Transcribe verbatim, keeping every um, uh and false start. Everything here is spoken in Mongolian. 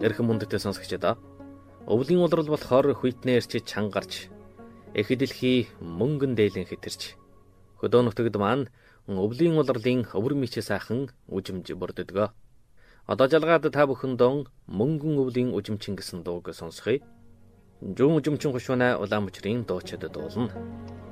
Эрхэм хүндтэй сонсогчдоо өвлийн улирал болохоор хүйтнээрч чангарч их дэлхий мөнгөн дээлэн хэтэрч хөдөө нутагд маань өвлийн улирлын өвөр мич сайхан үжимж бүрддэг. Одоо жалгаад та бүхэндээ мөнгөн өвлийн үжимчин гэсэн дууг сонсхий. Жүүн үжимчин хушууна Улаанбаатарын дуучид дуулна.